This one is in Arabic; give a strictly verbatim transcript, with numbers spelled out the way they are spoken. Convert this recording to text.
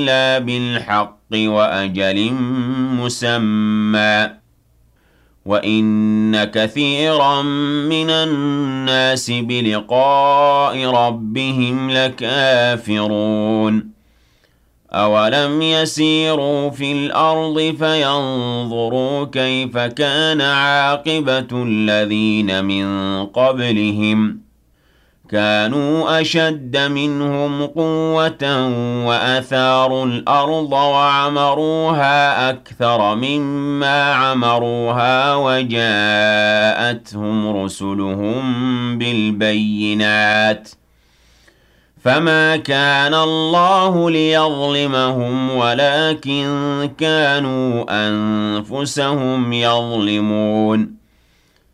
إِلَّا بِالْحَقِّ وَأَجَلٍ مُّسَمًّى ۗ وَإِنَّ كَثِيرًا مِّنَ النَّاسِ بِلِقَاءِ رَبِّهِمْ لَكَافِرُونَ أَوَلَمْ يَسِيرُوا فِي الْأَرْضِ فَيَنظُرُوا كَيْفَ كَانَ عَاقِبَةُ الَّذِينَ مِن قَبْلِهِمْ ۚ كَانُوا أَشَدَّ مِنْهُمْ قُوَّةً وَأَثَارُوا الْأَرْضَ وَعَمَرُوهَا أَكْثَرَ مِمَّا عَمَرُوهَا وَجَاءَتْهُمْ رُسُلُهُم بِالْبَيِّنَاتِ ۖ فَمَا كَانَ اللَّهُ لِيَظْلِمَهُمْ وَلَٰكِن كَانُوا أَنفُسَهُمْ يَظْلِمُونَ